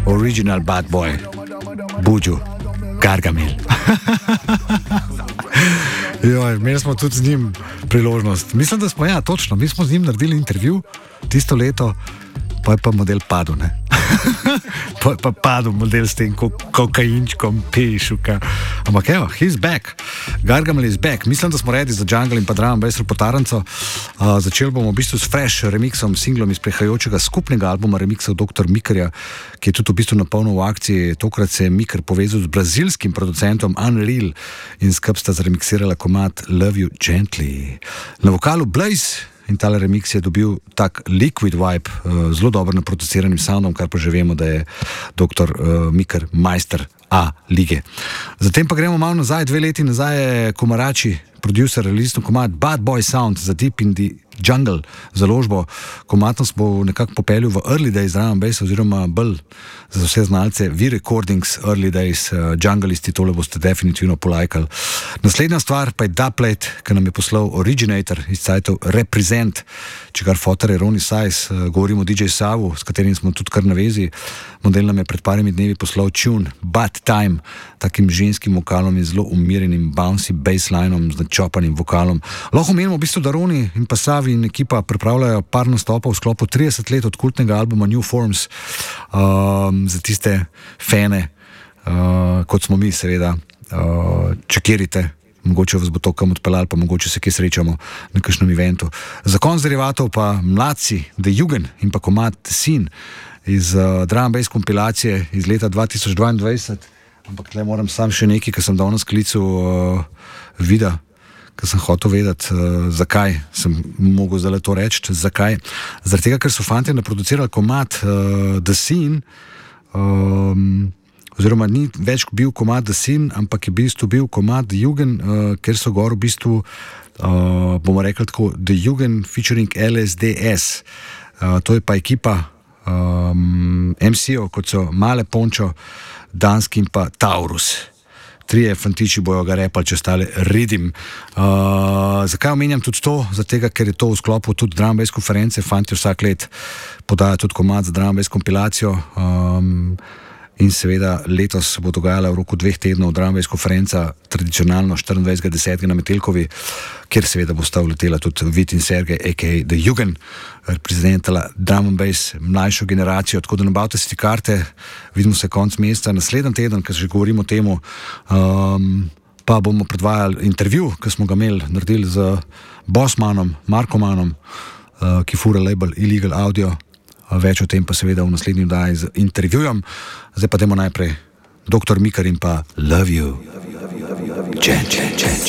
original bad boy, Buju, Gargamel. Imeli smo tudi z njim priložnost. Mislim, da smo, ja, točno, mi smo z njim naredili intervju tisto leto, pa je pa model padel, ne? Pa je pa padel model s tem kokainčkom, pešuka. Ampak evo, he's back. Gargamel is back. Mislim, da smo redi za Jungle in pa Drum and Bass reportaranco. Začeli bomo v bistvu s fresh remixom, singlom iz prehajajočega skupnega albuma remixov Dr. Mikerja, ki je tudi v bistvu napolnil v akciji. Tokrat se je Miker povezal z brazilskim producentom Unreal in skupaj sta zremixirala komad Love You Gently. Na vokalu Blaze in tale remix je dobil tak liquid vibe, zelo dobro naproduciranim soundom, kar pa že vemo, da je Dr. Miker majster A lige. Zatem pa gremo malo nazaj, 2 leti nazaj je Komarači, producer, releasno komad Bad Boy Sound za Deep in the Jungle založbo. Komad nas bo nekako popeljal v Early Days Drum and Bass, oziroma bolj za vse znalce V-Recordings Early Days, Jungleisti, tole boste definitivno polajkali. Naslednja stvar pa je Dubplate, ki nam je poslal Originator iz sajtov Represent, čigar fotor je Ronnie Size, govorimo o DJ Savu, s katerim smo tudi kar na vezi. Model nam je pred parimi dnevi poslal tune Bad Time, takim ženskim vokalom in zelo umirjenim bouncy basslinom z načopanim vokalom. Lahko menimo v bistvu, da Ronnie in pa Savi in ekipa pripravljajo par nastopov v sklopu 30 let od kultnega albuma New Forms, za tiste fane, kot smo mi, seveda, čekirite, mogoče vas bo to kam odpeljal, pa mogoče se kje srečamo na kakšnem eventu. Za konc derivatov pa mladci The Jugend in pa komad The Scene iz Drum and Bass kompilacije iz leta 2022, ampak tle moram sam še nekaj, ker sem danes klical Vida, ker sem hotel vedeti, zakaj sem mogel zdaj to reči, zakaj. Zaradi tega, ker so fantje naproducirali komad The Scene, oziroma ni več bil komad The Scene, ampak je v bistvu bil komad The Jugend, ker so gor v bistvu, bomo rekli tako, The Jugend featuring LSDS. To je pa ekipa MC-ov, kot so Male Pončo, Danski in pa Taurus. 3 fantiči bojo ga repali, če stale Ridim. Zakaj omenjam tudi to? Zato, ker je to v sklopu tudi Drum and Bass konference. Fantje vsak let podajo tudi komad za Drum and Bass kompilacijo. In seveda letos se bo dogajala v roku 2 tednov Drum and Bass konferenca, tradicionalno 24.10. na Metelkovi, kjer seveda bo sta uletela tudi Vid in Sergej, a.k.a. The Jugend, reprezentala Drum and Bass mlajšo generacijo, tako da nabavite si karte, vidimo se konc meseca. Naslednji teden, ker že govorimo o temu, pa bomo predvajali intervju, ki smo ga naredili z Bossmanom, Markomanom, ki fura label Illegal Audio. Več o tem pa seveda v naslednji oddaji z intervjujem. Zdaj pa dajmo najprej Dr. Miker in pa Love You. Jen.